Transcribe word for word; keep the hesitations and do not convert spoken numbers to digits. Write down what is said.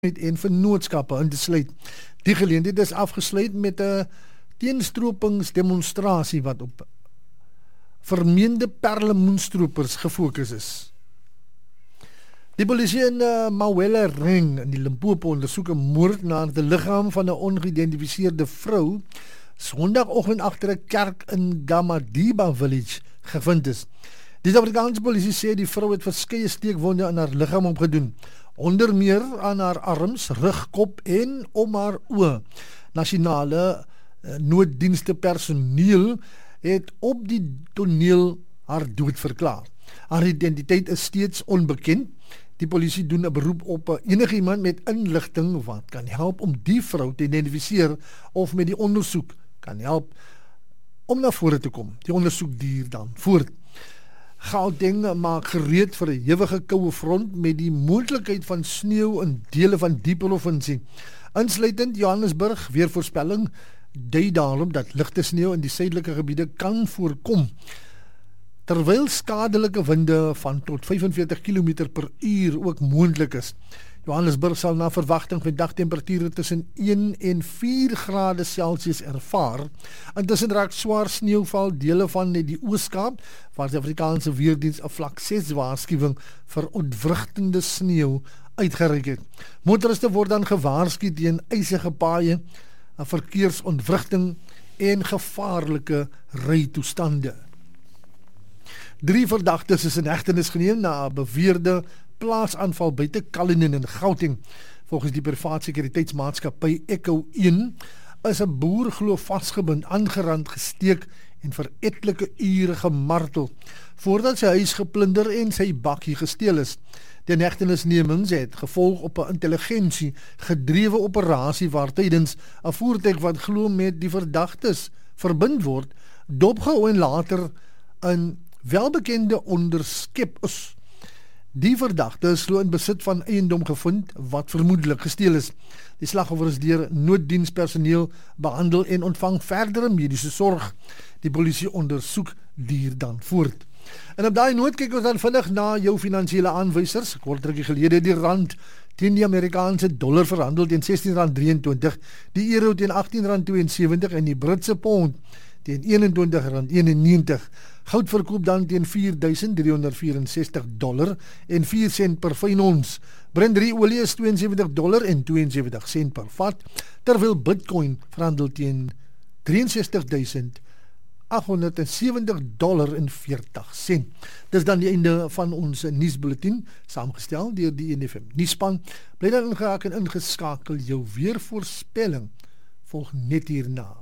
en vennootskappe in te sluit. Die geleentheid is afgesluit met 'n teenstropingsdemonstrasie wat op vermeende perlemoenstroopers gefokus is. Die polisie in uh, Mawela Ring in die Limpopo ondersoek 'n moord na die liggaam van 'n ongeïdentifiseerde vrou Sondagoggend agter 'n kerk in Gamadiba village gevind is. Die Suid-Afrikaanse polisie sê die vrou het verskeie steekwonde aan haar liggaam opgedoen, onder meer aan haar arms, rug, kop en om haar oë. Nasionale uh, nooddienste personeel het op die toneel haar dood verklaar. Haar identiteit is steeds onbekend. Die polisie doen 'n beroep op enige iemand met inligting wat kan help om die vrou te identifiseer of met die ondersoek kan help om na vore te kom. Die ondersoek duur dan voort. Gauteng maak gereed vir 'n ewige koue front met die moontlikheid van sneeu in dele van die provinsie. Insluitend Johannesburg, weervoorspelling dui daarop dat ligte sneeu in die suidelike gebiede kan voorkom, terwyl skadelike winde van tot vyfenveertig kilometer per uur ook moontlik is. Johannesburg sal na verwagting vandag temperature tussen een en vier grade Celsius ervaar. Intussen raak swaar sneeuval dele van die Oos-Kaap, waar die Afrikaanse weerdiens 'n vlak ses waarskuwing vir ontwrigtende sneeu uitgereik het. Motoriste word dan gewaarsku teen ysige paaie, 'n verkeersontwrigting en gevaarlike rytoestande. Drie verdagtes is in hegtenis geneem na 'n beweerde plaasaanval buite Cullinan in Gauteng. Volgens die privaat sekuriteitsmaatskappy Echo een is 'n boer glo vasgebind, aangerand, gesteek en vir etlike ure gemartel voordat sy huis geplunder en sy bakkie gesteel is. Die hegtenisnemings het gevolg op 'n intelligensie gedrewe operasie waar tydens 'n voertuig wat glo met die verdagtes verbind word, dopgehou en later in welbekende onderskep is. Die verdagte is glo in besit van eiendom gevind wat vermoedelik gesteel is. Die slagoffer is deur nooddienspersoneel behandel en ontvang verdere mediese sorg. Die polisie ondersoek duur dan voort. En op daai noot kyk ons dan vinnig na jou finansiële aanwysers. Kort rukkie gelede die rand teen die Amerikaanse dollar verhandel teen sestien rand drieëntwintig, die euro teen agttien rand tweeënsewentig en die Britse pond teen eenentwintig rand eenennegentig. Goud verkoop dan teen vier duisend driehonderd vyerensestig dollar en vier sent per fyn ons. Brent olie is twee en sewentig dollar en twee en sewentig sent per vat, terwyl Bitcoin verhandel teen drie en sestig duisend agthonderd en sewentig dollar en veertig sent. Dis dan die einde van ons nuusbulletin, saamgestel deur die N F M nuusspan. Bly dan ingehaak en ingeskakel, jou weervoorspelling volg net hierna.